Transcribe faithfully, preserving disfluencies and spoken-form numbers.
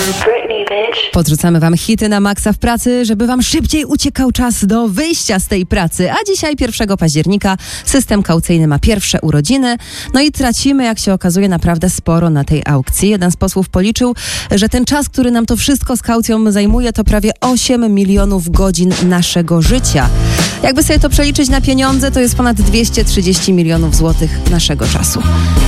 Podrzucamy wam hity na maksa w pracy, żeby wam szybciej uciekał czas do wyjścia z tej pracy. A dzisiaj pierwszego października system kaucyjny ma pierwsze urodziny. No i tracimy, jak się okazuje, naprawdę sporo na tej aukcji. Jeden z posłów policzył, że ten czas, który nam to wszystko z kaucją zajmuje, to prawie osiem milionów godzin naszego życia. Jakby sobie to przeliczyć na pieniądze, to jest ponad dwieście trzydzieści milionów złotych naszego czasu.